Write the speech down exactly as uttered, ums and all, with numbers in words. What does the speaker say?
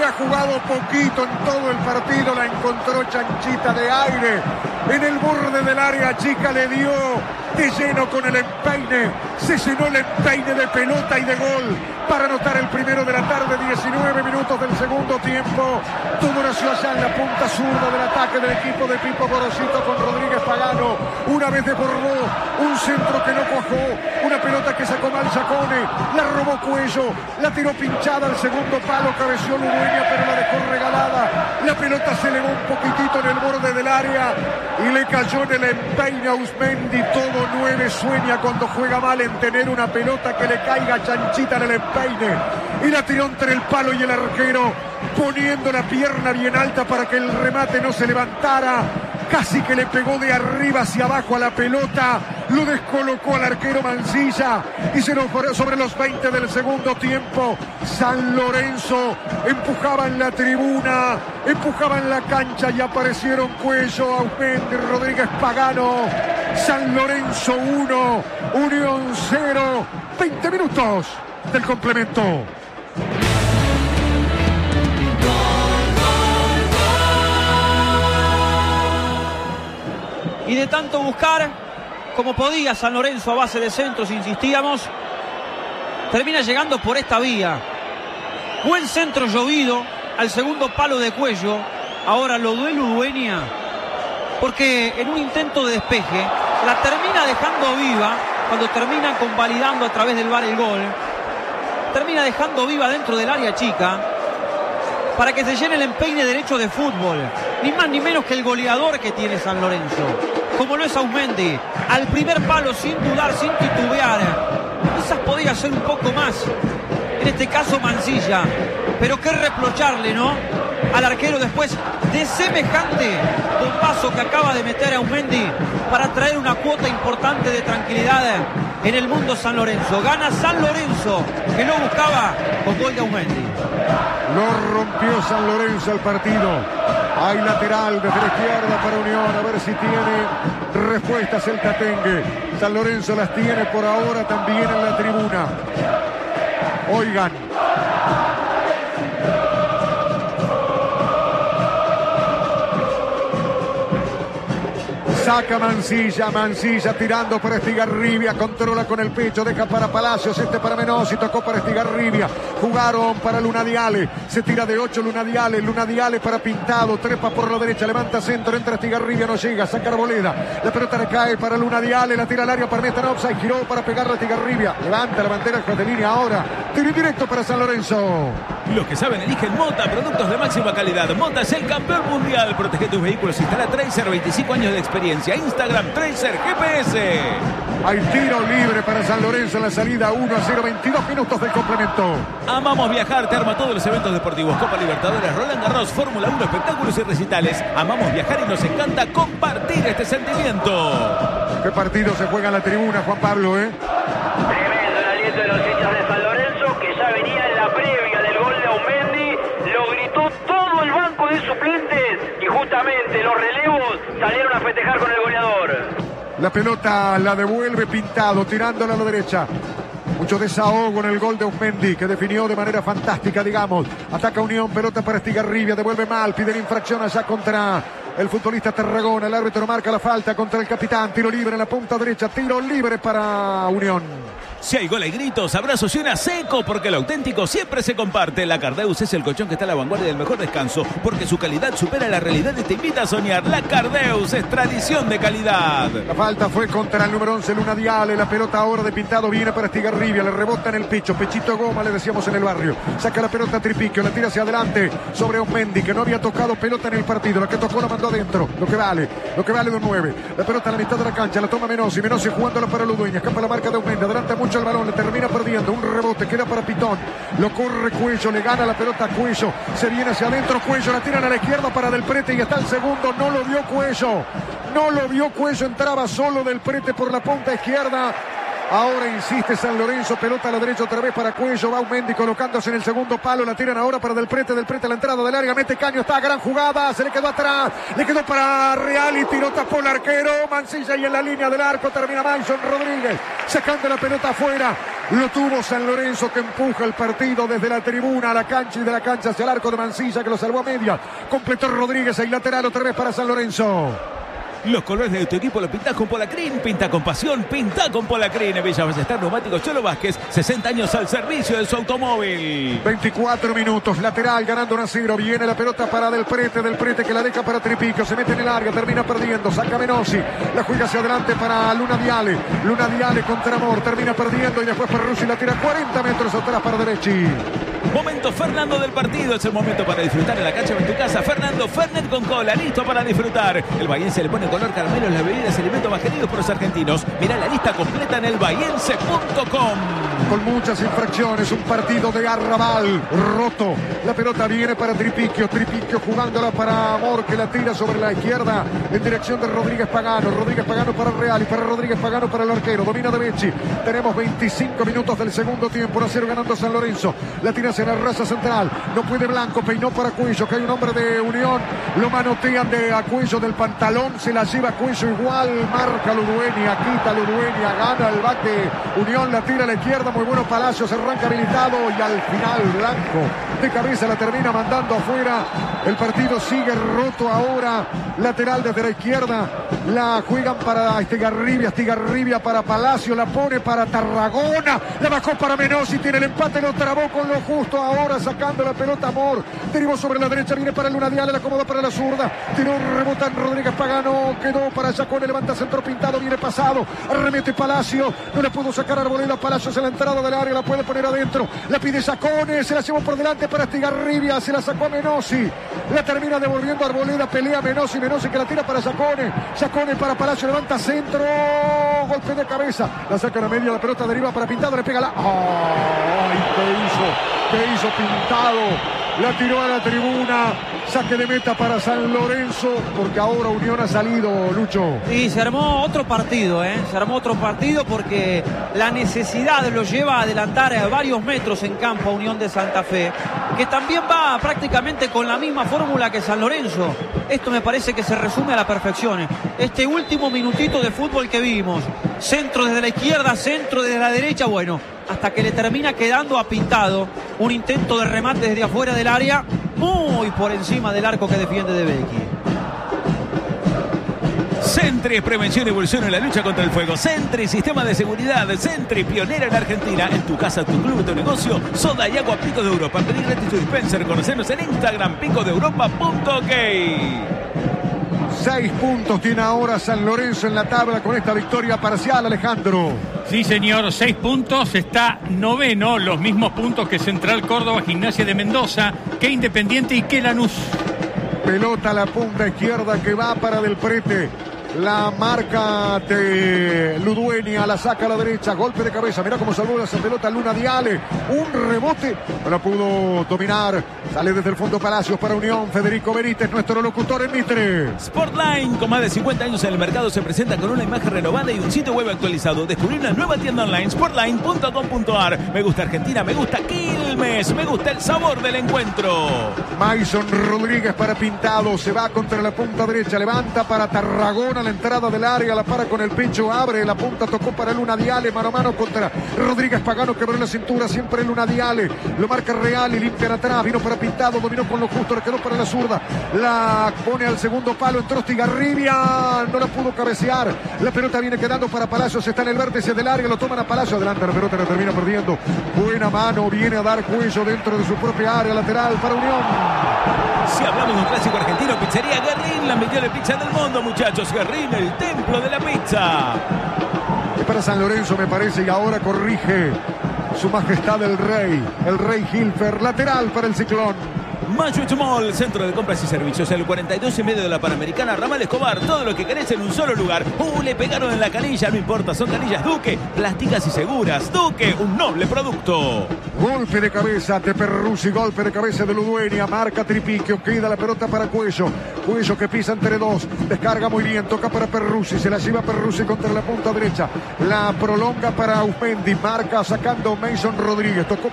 ha jugado poquito en todo el partido, la encontró chanchita de aire. En el borde del área chica le dio de lleno con el empeine. Se llenó el empeine de pelota y de gol para anotar el primero de la tarde, diecinueve minutos del segundo tiempo. Todo nació allá en la punta zurda del ataque del equipo de Pipo Gorosito con Rodríguez Pagano. Una vez desbordó un centro que no cuajó, una pelota que sacó mal Giacone, la robó Cuello, la tiró pinchada al segundo palo, cabeció Ludueña, pero la dejó regalada. La pelota se elevó un poquitito en el borde del área y le cayó en el empeine a Uzmendi. Todo nueve sueña cuando juega mal en tener una pelota que le caiga chanchita en el empeine. Y la tiró entre el palo y el arquero, poniendo la pierna bien alta para que el remate no se levantara. Casi que le pegó de arriba hacia abajo a la pelota, lo descolocó al arquero Mancilla y se nos fue sobre los veinte del segundo tiempo. San Lorenzo empujaba en la tribuna, empujaba en la cancha y aparecieron Cuello, Ausmendi, Rodríguez Pagano. San Lorenzo uno, Unión cero, veinte minutos del complemento. Y de tanto buscar, como podía San Lorenzo a base de centros, insistíamos, termina llegando por esta vía. Buen centro llovido al segundo palo de Cuello. Ahora lo duele Ludueña, porque en un intento de despeje la termina dejando viva, cuando termina convalidando a través del V A R el gol. Termina dejando viva dentro del área chica para que se llene el empeine derecho de fútbol. Ni más ni menos que el goleador que tiene San Lorenzo, como lo es Ausmendi, al primer palo sin dudar, sin titubear. Quizás podía ser un poco más, en este caso Mancilla, pero qué reprocharle, ¿no?, al arquero después de semejante bombazo que acaba de meter a Ausmendi para traer una cuota importante de tranquilidad en el mundo San Lorenzo. Gana San Lorenzo, que no buscaba, con gol de Ausmendi. Lo rompió San Lorenzo el partido. Hay lateral desde la izquierda para Unión, a ver si tiene respuestas el Tatengue. San Lorenzo las tiene por ahora también en la tribuna. Oigan. Saca Mancilla, Mancilla tirando para Estigarribia, controla con el pecho, deja para Palacios, este para Menossi, tocó para Estigarribia, jugaron para Lunadiale, se tira de ocho Lunadiale, Lunadiale para Pintado, trepa por la derecha, levanta centro, entra Estigarribia, no llega, saca Arboleda, la pelota le cae para Lunadiale, la tira al área para Metanopsa y giró para pegarle a Estigarribia, levanta la bandera de línea ahora, tiro directo para San Lorenzo. Los que saben eligen Mota, productos de máxima calidad. Mota es el campeón mundial. Protege tus vehículos. Instala Tracer, veinticinco años de experiencia. Instagram Tracer G P S. Hay tiro libre para San Lorenzo en la salida, uno a cero, veintidós minutos del complemento. Amamos viajar, te arma todos los eventos deportivos. Copa Libertadores, Roland Garros, Fórmula uno, espectáculos y recitales. Amamos viajar y nos encanta compartir este sentimiento. ¿Qué partido se juega en la tribuna, Juan Pablo, eh? Tremendo el aliento de los hinchas de San Lorenzo, que ya venía en la previa del gol de Ausmendi. Lo gritó todo el banco de suplentes y justamente los relevos salieron a festejar con el goleador. La pelota la devuelve Pintado, tirándola a la derecha. Mucho desahogo en el gol de Ausmendi, que definió de manera fantástica, digamos. Ataca Unión, pelota para Estigarribia, devuelve mal, pide la infracción allá contra el futbolista Tarragona. El árbitro marca la falta contra el capitán. Tiro libre en la punta derecha, tiro libre para Unión. Si hay gol hay gritos, abrazos y una seco, porque lo auténtico siempre se comparte. La Cardeus es el colchón que está a la vanguardia del mejor descanso, porque su calidad supera la realidad y te invita a soñar. La Cardeus es tradición de calidad. La falta fue contra el número once, Lunadiale. La pelota ahora de Pintado viene para Estigarribia, le rebota en el pecho, pechito goma, le decíamos en el barrio. Saca la pelota a Tripiquio, la tira hacia adelante sobre Ausmendi, que no había tocado pelota en el partido. La que tocó la mandó adentro, lo que vale, lo que vale de nueve. La pelota a la mitad de la cancha, la toma Menossi, Menossi jugándola para Ludueña, escapa la marca de Ausmendi, adelanta mucho el balón, le termina perdiendo, un rebote, queda para Pitón, lo corre Cuello, le gana la pelota a Cuello, se viene hacia adentro Cuello, la tiran a la izquierda para Del Prete y está el segundo, no lo vio Cuello, no lo vio Cuello, entraba solo Del Prete por la punta izquierda. Ahora insiste San Lorenzo, pelota a la derecha otra vez para Cuello, va Ausmendi colocándose en el segundo palo, la tiran ahora para Del Prete, Del Prete a la entrada del área, mete caño, está gran jugada, se le quedó atrás, le quedó para Real y tiró, tapó el arquero, Mancilla y en la línea del arco termina Manson Rodríguez, sacando la pelota afuera, Lo tuvo San Lorenzo, que empuja el partido desde la tribuna a la cancha y de la cancha hacia el arco de Mansilla, que lo salvó a media. Completó Rodríguez, el lateral otra vez para San Lorenzo. Los colores de tu equipo lo pintás con Polacrín, pinta con pasión, pinta con Polacrín. En Villa Ballester Neumáticos Cholo Vázquez, sesenta años al servicio de su automóvil. veinticuatro minutos, lateral ganando uno a cero. Viene la pelota para Del Prete, Del Prete que la deja para Tripico, se mete en el área, termina perdiendo, saca Menossi, la juega hacia adelante para Luna Viale. Luna Viale contra Amor, termina perdiendo y después Perruzzi la tira cuarenta metros atrás para Derechi. Momento Fernando del partido, es el momento para disfrutar en la cancha o en tu casa. Fernando Fernet con cola, listo para disfrutar. El bahiense le pone color caramelo en las bebidas y alimentos más queridos por los argentinos. Mirá la lista completa en el bahiense punto com. Con muchas infracciones, un partido de arrabal roto. La pelota viene para Tripicchio, Tripicchio jugándola para Amor, que la tira sobre la izquierda en dirección de Rodríguez Pagano. Rodríguez Pagano para Real y para Rodríguez Pagano para el arquero. Domina De Becci. Tenemos veinticinco minutos del segundo tiempo. uno a cero ganando San Lorenzo. La tira hacia la raza central. No puede Blanco, peinó para Cuello, que hay un hombre de Unión. Lo manotean de a Cuello del pantalón. Se la lleva Cuello igual. Marca Ludueña, quita Ludueña, gana el bate. Unión la tira a la izquierda. Muy bueno Palacios, arranca habilitado y al final Blanco de cabeza la termina mandando afuera. El partido sigue roto ahora. Lateral desde la izquierda. La juegan para Estigarribia, Estigarribia para Palacio, la pone para Tarragona. La bajó para Menossi, tiene el empate, lo trabó con lo justo ahora, sacando la pelota Amor. Derivó sobre la derecha, viene para Luna Dial, la acomoda para la zurda. Tiró, rebota en Rodríguez Pagano, quedó para Chacone, levanta centro pintado, viene pasado. Arremete Palacio, no le pudo sacar Arboleda. Palacios en la entrada del área, la puede poner adentro. La pide Chacone, se la llevó por delante para Estigarribia, se la sacó a Menossi. La termina devolviendo Arboleda, pelea Menossi, Menossi que la tira para Chacone. Chacone para Palacio, levanta centro, golpe de cabeza. La saca a la media, la pelota deriva para Pintado, le pega la... ¡Ay! ¿Qué hizo? ¿Qué hizo Pintado? La tiró a la tribuna. Saque de meta para San Lorenzo, porque ahora Unión ha salido, Lucho. Y se armó otro partido, ¿eh? Se armó otro partido porque la necesidad lo lleva a adelantar a varios metros en campo a Unión de Santa Fe, que también va prácticamente con la misma fórmula que San Lorenzo. Esto me parece que se resume a la perfección. Este último minutito de fútbol que vimos, centro desde la izquierda, centro desde la derecha, bueno, hasta que le termina quedando a Pintado un intento de remate desde afuera del área, muy por encima del arco que defiende De Becchi. Sentry, prevención y evolución en la lucha contra el fuego. Sentry, sistema de seguridad. Sentry, pionera en Argentina. En tu casa, tu club, tu negocio. Soda y agua Picos de Europa. Pedí gratis tu dispenser. Conocernos en Instagram, picos de europa punto ok. Seis puntos tiene ahora San Lorenzo en la tabla con esta victoria parcial, Alejandro. Sí, señor, seis puntos, está noveno, los mismos puntos que Central Córdoba, Gimnasia de Mendoza, que Independiente y que Lanús. Pelota a la punta izquierda que va para Del Prete. La marca de Ludueña, la saca a la derecha, golpe de cabeza, mira cómo saluda esa pelota Luna Diale, un rebote, no la pudo dominar, sale desde el fondo Palacios para Unión, Federico Benítez, nuestro locutor en Mitre. Sportline, con más de cincuenta años en el mercado, se presenta con una imagen renovada y un sitio web actualizado. Descubrí una nueva tienda online, sportline punto com punto ar. Me gusta Argentina, me gusta Quilmes, me gusta el sabor del encuentro. Mason Rodríguez para Pintado, se va contra la punta derecha, levanta para Tarragona, la entrada del área, la para con el pecho, abre la punta, tocó para Luna Diale, mano a mano contra Rodríguez Pagano, quebró la cintura, siempre Luna Diale, lo marca Real y limpian atrás, vino para Pintado, dominó con lo justo, le quedó para la zurda, la pone al segundo palo, entró Estigarribia, no la pudo cabecear, la pelota viene quedando para Palacios, está en el vértice del área, lo toman a Palacios, adelante la pelota, la termina perdiendo, buena mano, viene a dar cuello dentro de su propia área, lateral para Unión. Si hablamos de un clásico argentino, Pizzería Guerrín, la mejor pizza del mundo, muchachos. Guerrín, el templo de la pizza. Es para San Lorenzo, me parece, y ahora corrige su majestad el rey, el rey Hilfer, lateral para el Ciclón. Machuich Mall, centro de compras y servicios, el cuarenta y dos y medio de la Panamericana, Ramal Escobar, todo lo que querés en un solo lugar. Uh, le pegaron en la canilla, no importa, son canillas Duque, plásticas y seguras. Duque, un noble producto. Golpe de cabeza de Perruzzi, golpe de cabeza de Ludueña, marca Tripiquio, queda la pelota para Cuello. Cuello que pisa entre dos, descarga muy bien, toca para Perruzzi, se la lleva Perruzzi contra la punta derecha, la prolonga para Usmendi, marca sacando Mason Rodríguez, tocó